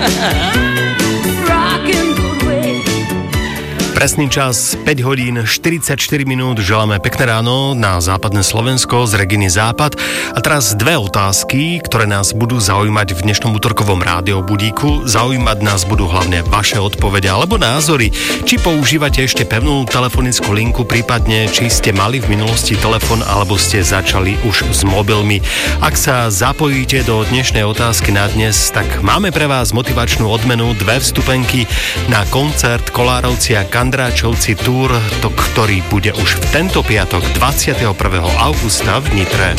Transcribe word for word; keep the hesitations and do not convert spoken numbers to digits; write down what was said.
Presný čas päť hodín štyridsaťštyri minút, želáme pekné ráno na západné Slovensko z Reginy Západ. A teraz dve otázky, ktoré nás budú zaujímať v dnešnom útorkovom rádiobudíku. Zaujímať nás budú hlavne vaše odpovede alebo názory. Či používate ešte pevnú telefonickú linku, prípadne či ste mali v minulosti telefon alebo ste začali už s mobilmi. Ak sa zapojíte do dnešnej otázky na dnes, tak máme pre vás motivačnú odmenu, dve vstupenky na koncert Kolárovci a Kandráčovci Tour, to, ktorý bude už v tento piatok dvadsiateho prvého augusta v Nitre.